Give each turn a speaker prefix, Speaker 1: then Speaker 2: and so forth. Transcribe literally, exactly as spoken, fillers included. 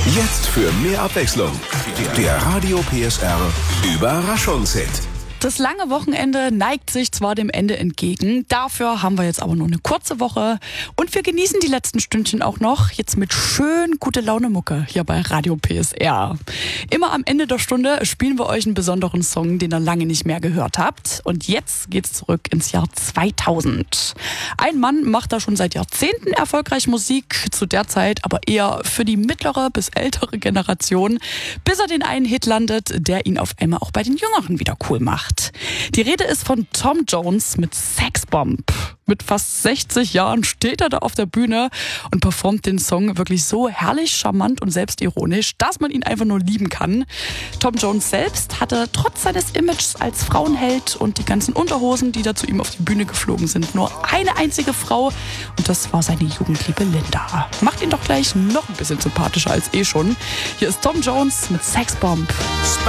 Speaker 1: Jetzt für mehr Abwechslung. Der Radio P S R Überraschungshit.
Speaker 2: Das lange Wochenende neigt sich zwar dem Ende entgegen, dafür haben wir jetzt aber nur eine kurze Woche und wir genießen die letzten Stündchen auch noch jetzt mit schön gute Laune Mucke hier bei Radio P S R. Immer am Ende der Stunde spielen wir euch einen besonderen Song, den ihr lange nicht mehr gehört habt, und jetzt geht's zurück ins Jahr zweitausend. Ein Mann macht da schon seit Jahrzehnten erfolgreich Musik, zu der Zeit aber eher für die mittlere bis ältere Generation, bis er den einen Hit landet, der ihn auf einmal auch bei den Jüngeren wieder cool macht. Die Rede ist von Tom Jones mit Sexbomb. Mit fast sechzig Jahren steht er da auf der Bühne und performt den Song wirklich so herrlich, charmant und selbstironisch, dass man ihn einfach nur lieben kann. Tom Jones selbst hatte trotz seines Images als Frauenheld und die ganzen Unterhosen, die da zu ihm auf die Bühne geflogen sind, nur eine einzige Frau, und das war seine Jugendliebe Linda. Macht ihn doch gleich noch ein bisschen sympathischer als eh schon. Hier ist Tom Jones mit Sexbomb.